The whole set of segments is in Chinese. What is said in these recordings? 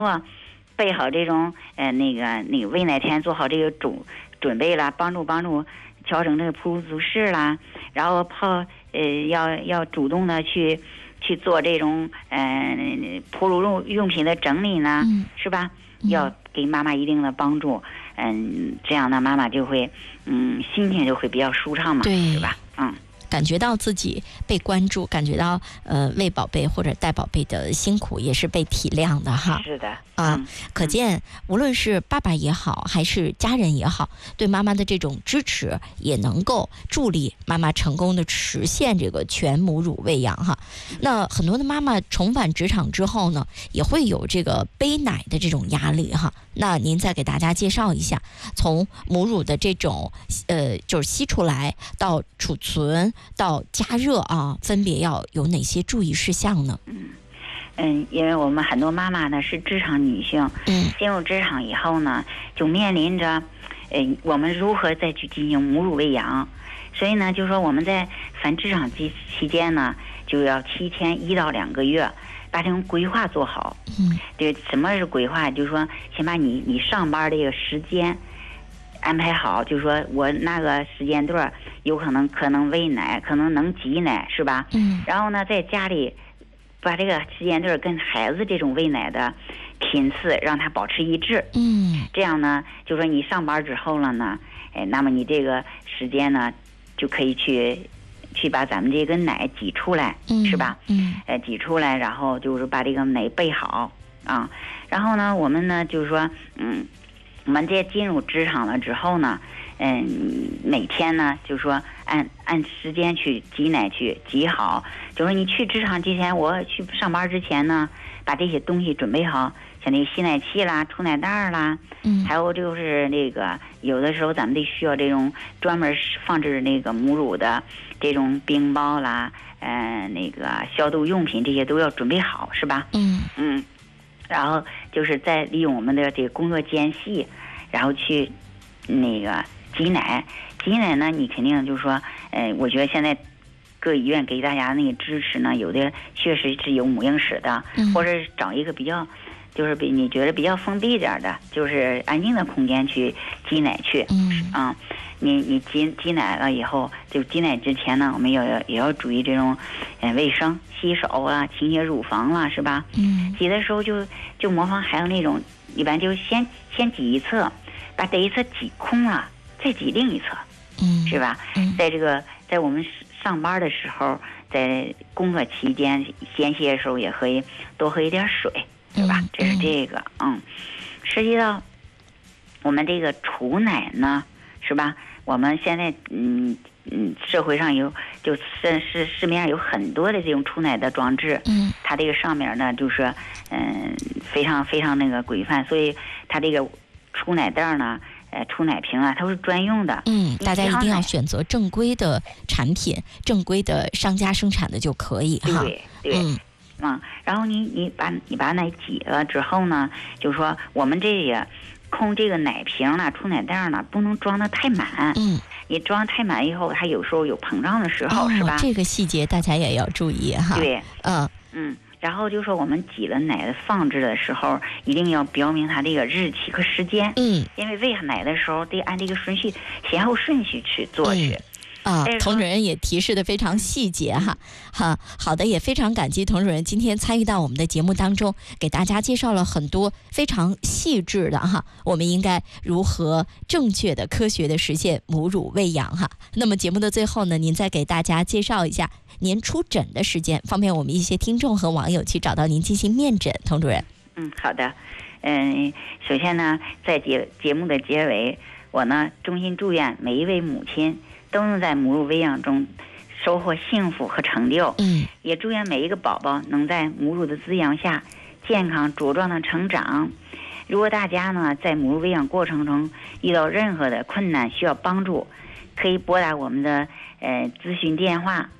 备好这种那个喂奶前做好这个准备啦，帮助调整这个哺乳姿势啦，然后要主动的去做这种哺乳用品的整理呢，是吧？要给妈妈一定的帮助，这样呢妈妈就会心情就会比较舒畅嘛， 对， 是吧？ 感觉到自己被关注，感觉到喂宝贝或者带宝贝的辛苦也是被体谅的哈。 是的， 可见无论是爸爸也好，还是家人也好，对妈妈的这种支持，也能够助力妈妈成功的实现这个全母乳喂养哈。那很多的妈妈重返职场之后呢，也会有这个背奶的这种压力哈。那您再给大家介绍一下，从母乳的这种就是吸出来到储存到加热啊，分别要有哪些注意事项呢？ 因为我们很多妈妈呢是职场女性，进入职场以后呢，就面临着我们如何再去进行母乳喂养，所以呢，就说我们在返职场期间呢，就要提前1到2个月把这种规划做好。对，什么是规划？就是说，先把你上班的这个时间安排好，就是说我那个时间段有可能喂奶，可能能挤奶，是吧？然后呢，在家里把这个时间段跟孩子这种喂奶的频次让它保持一致。这样呢，就说你上班之后了呢，那么你这个时间呢，就可以去把咱们这个奶挤出来，是吧？挤出来，然后就是把这个奶备好啊。然后呢，我们呢就是说，我们这进入职场了之后呢，每天呢就是说按时间去挤奶去挤好。就是你去职场之前，我去上班之前呢，把这些东西准备好，像那个吸奶器啦、储奶袋啦，还有就是那个有的时候咱们得需要这种专门放置那个母乳的这种冰包啦，那个消毒用品这些都要准备好，是吧？然后就是再利用我们的这个工作间隙，然后去那个挤奶。挤奶呢，你肯定就是说，我觉得现在各医院给大家那个支持呢，有的确实是有母婴室的，或者是找一个比较，就是你觉得比较封闭点的，就是安静的空间去挤奶去。你挤奶了以后，就挤奶之前呢，我们也要注意这种卫生，洗手啊，清洁乳房啦，是吧？挤的时候就模仿还有那种，一般就先挤一侧，把这一侧挤空了，再挤另一侧，是吧？在我们上班的时候，在工作期间间歇的时候，也可以多喝一点水，对吧？这是这个。涉及到我们这个储奶呢，是吧？我们现在社会上市面上有很多的这种储奶的装置，它这个上面呢就是非常非常那个规范，所以它这个储奶袋呢。储奶瓶啊，它是专用的。 大家一定要选择正规的产品，正规的商家生产的就可以哈。 对，然后你把奶挤了之后呢，就是说我们这也空这个奶瓶呢、储奶袋呢，不能装得太满。你装太满以后，它有时候有膨胀的时候，是吧？ 这个细节大家也要注意哈。 对，然后就说我们挤了奶的放置的时候，一定要标明它这个日期和时间。因为喂奶的时候得按这个先后顺序去做去。 童主任也提示的非常细节哈。好的，也非常感激童主任今天参与到我们的节目当中，给大家介绍了很多非常细致的哈，我们应该如何正确的、科学的实现母乳喂养哈。那么节目的最后呢，您再给大家介绍一下您出诊的时间，方便我们一些听众和网友去找到您进行面诊。童主任， 好的。首先呢，在节目的结尾，我呢衷心祝愿每一位母亲都能在母乳喂养中收获幸福和成就。也祝愿每一个宝宝能在母乳的滋养下健康茁壮的成长。如果大家呢在母乳喂养过程中遇到任何的困难需要帮助，可以拨打我们的咨询电话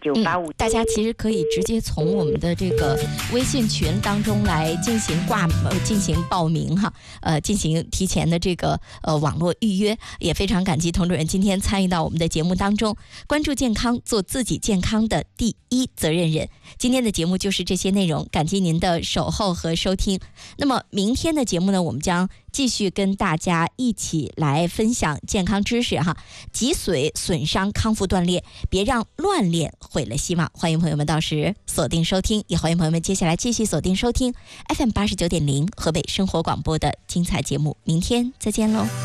985。 大家其实可以直接从我们的这个微信群当中来进行报名哈，进行提前的这个网络预约。也非常感激童主任今天参与到我们的节目当中，关注健康，做自己健康的第一责任人。今天的节目就是这些内容，感激您的守候和收听。那么明天的节目呢，我们将继续跟大家一起来分享健康知识哈，脊髓损伤康复锻炼，别让乱练毁了希望。欢迎朋友们到时锁定收听，也欢迎朋友们接下来继续锁定收听 FM 89.0河北生活广播的精彩节目。明天再见喽。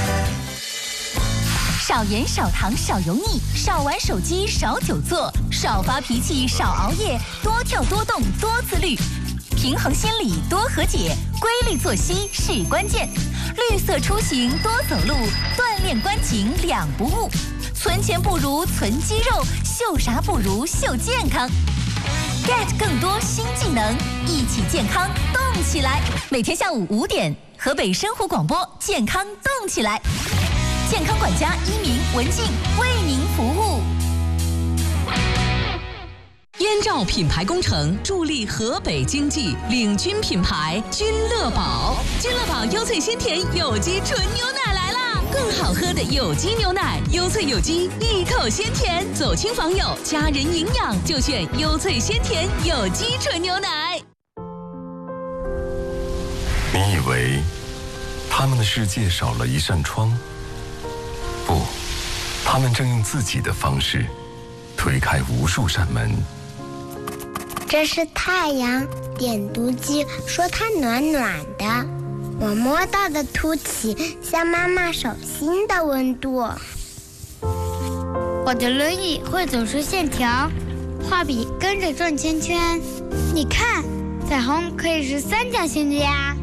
少盐少糖少油腻，少玩手机少久坐，少发脾气少熬夜，多跳多动多自律，平衡心理多和解，规律作息是关键，绿色出行多走路，锻炼关颈两不误，存钱不如存肌肉，秀啥不如秀健康。get 更多新技能，一起健康动起来。每天下午5点，河北生活广播健康动起来，健康管家一鸣、文静为您服务。 燕赵品牌工程助力河北经济，领军品牌君乐宝。君乐宝优萃鲜甜有机纯牛奶来啦！更好喝的有机牛奶，优萃有机，一口鲜甜。走亲访友，家人营养就选优萃鲜甜有机纯牛奶。 你以为他们的世界少了一扇窗？不，他们正用自己的方式推开无数扇门。 这是太阳，点读机说它暖暖的，我摸到的凸起像妈妈手心的温度。 我的轮椅会走出线条，画笔跟着转圈圈。你看，彩虹可以是三角形的呀。